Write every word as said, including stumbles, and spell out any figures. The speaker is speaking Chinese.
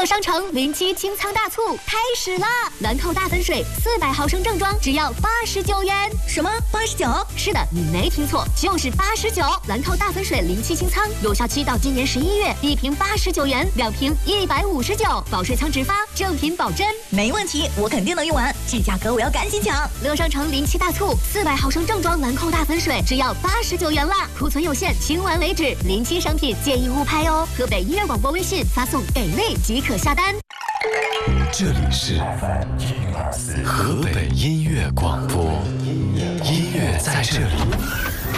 乐商城零七清仓大促开始啦！兰蔻大粉水四百毫升正装只要八十九元。 什么？八十九？ 是的，你没听错，就是八十九。兰蔻大粉水零七清仓有效期到今年十一月，一瓶八十九元，两瓶一百五十九，保税仓直发，正品保真。 没问题，我肯定能用完。这价格我要赶紧抢！ 乐商城零七大促，四百毫升正装兰蔻大粉水只要八十九元啦，库存有限，清完为止。零七商品建议勿拍哦。河北音乐广播微信发送给力即可下单。 这里是河北音乐广播，音乐在这里。